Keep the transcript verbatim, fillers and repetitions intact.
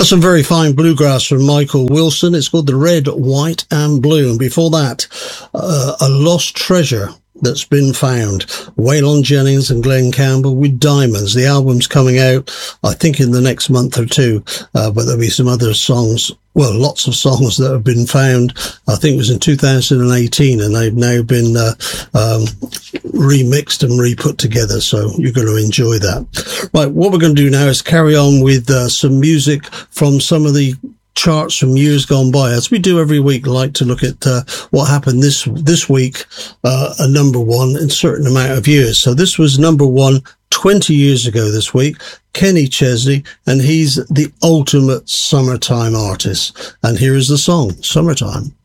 That's some very fine bluegrass from Michael Wilson. It's called The Red, White and Blue. And before that, uh, A Lost Treasure That's Been Found. Waylon Jennings and Glenn Campbell with Diamonds. The album's coming out, I think, in the next month or two, uh, but there'll be some other songs, well, lots of songs that have been found. I think it was in two thousand eighteen, and they've now been uh, um, remixed and re-put together, so you're going to enjoy that. Right, what we're going to do now is carry on with uh, some music from some of the charts from years gone by. As we do every week, I like to look at uh, what happened this this week, uh, a number one in a certain amount of years. So this was number one twenty years ago this week, Kenny Chesney, and he's the ultimate summertime artist. And here is the song, Summertime.